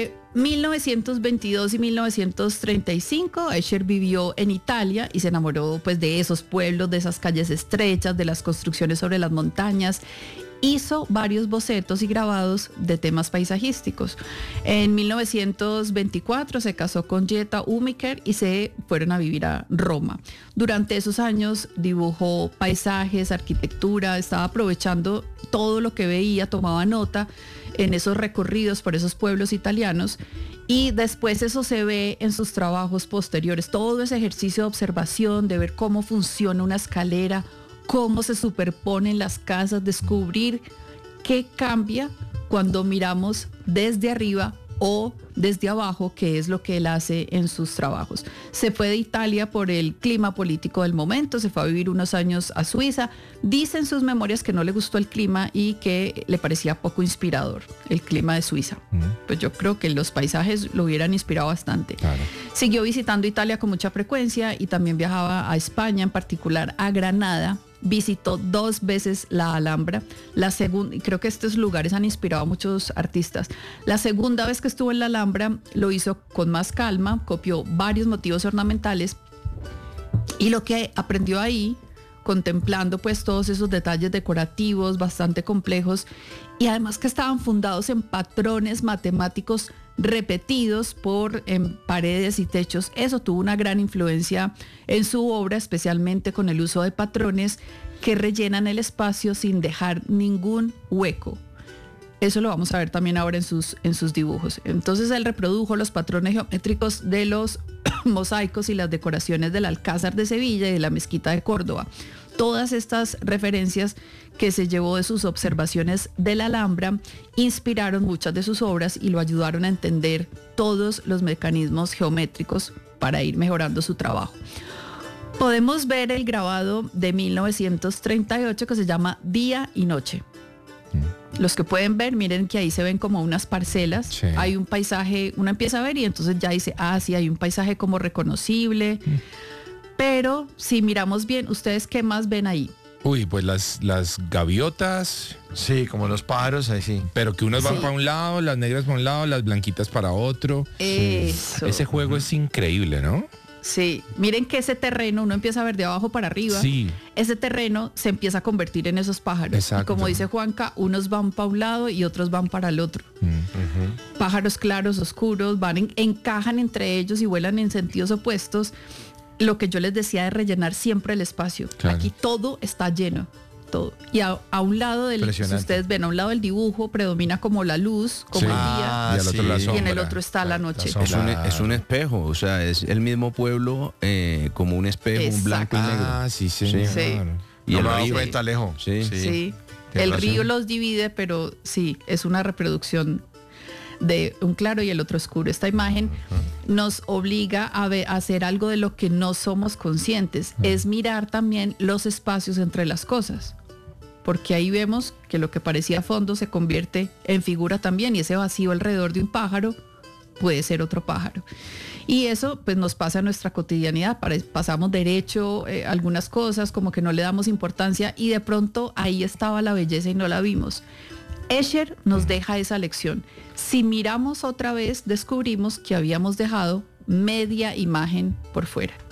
Entre 1922 y 1935, Escher vivió en Italia y se enamoró pues de esos pueblos, de esas calles estrechas, de las construcciones sobre las montañas. Hizo varios bocetos y grabados de temas paisajísticos. En 1924 se casó con Jetta Umiker y se fueron a vivir a Roma. Durante esos años dibujó paisajes, arquitectura, estaba aprovechando todo lo que veía, tomaba nota en esos recorridos por esos pueblos italianos, y después eso se ve en sus trabajos posteriores, todo ese ejercicio de observación, de ver cómo funciona una escalera, cómo se superponen las casas, descubrir qué cambia cuando miramos desde arriba o desde abajo, que es lo que él hace en sus trabajos. Se fue de Italia por el clima político del momento, se fue a vivir unos años a Suiza. Dice en sus memorias que no le gustó el clima y que le parecía poco inspirador el clima de Suiza. Pues yo creo que los paisajes lo hubieran inspirado bastante. Claro. Siguió visitando Italia con mucha frecuencia y también viajaba a España, en particular a Granada. Visitó 2 veces la Alhambra. La segunda, y creo que estos lugares han inspirado a muchos artistas. La segunda vez que estuvo en la Alhambra lo hizo con más calma, copió varios motivos ornamentales y lo que aprendió ahí, contemplando pues todos esos detalles decorativos bastante complejos y además que estaban fundados en patrones matemáticos repetidos en paredes y techos. Eso tuvo una gran influencia en su obra, especialmente con el uso de patrones que rellenan el espacio sin dejar ningún hueco. Eso lo vamos a ver también ahora en sus dibujos. Entonces él reprodujo los patrones geométricos de los mosaicos y las decoraciones del Alcázar de Sevilla y de la Mezquita de Córdoba. Todas estas referencias que se llevó de sus observaciones de la Alhambra inspiraron muchas de sus obras y lo ayudaron a entender todos los mecanismos geométricos para ir mejorando su trabajo. Podemos ver el grabado de 1938 que se llama Día y Noche. Los que pueden ver, miren que ahí se ven como unas parcelas, sí. Hay un paisaje, uno empieza a ver y entonces ya dice, sí, hay un paisaje como reconocible, pero si miramos bien, ¿ustedes qué más ven ahí? Uy, pues las gaviotas. Sí, como los pájaros, ahí sí. Pero que unas van para un lado, las negras para un lado, las blanquitas para otro. Eso. Ese juego es increíble, ¿no? Sí, miren que ese terreno, uno empieza a ver de abajo para arriba, sí. Ese terreno se empieza a convertir en esos pájaros. Exacto. Y como dice Juanca, unos van para un lado y otros van para el otro. Pájaros claros, oscuros, encajan entre ellos y vuelan en sentidos opuestos. Lo que yo les decía de rellenar siempre el espacio. Claro. Aquí todo está lleno. Todo. Y a un lado si ustedes ven, a un lado del dibujo predomina como la luz, como el día, y al otro la sombra. Y en el otro está la noche. Es un espejo, o sea, es el mismo pueblo como un espejo, un blanco y negro. Sí, señor. Sí. Y el río está lejos. Sí. El río los divide, pero sí, es una reproducción de un claro y el otro oscuro. Esta imagen nos obliga a hacer algo de lo que no somos conscientes, es mirar también los espacios entre las cosas. Porque ahí vemos que lo que parecía fondo se convierte en figura también, y ese vacío alrededor de un pájaro puede ser otro pájaro. Y eso pues nos pasa en nuestra cotidianidad, pasamos derecho algunas cosas, como que no le damos importancia y de pronto ahí estaba la belleza y no la vimos. Escher nos deja esa lección. Si miramos otra vez, descubrimos que habíamos dejado media imagen por fuera.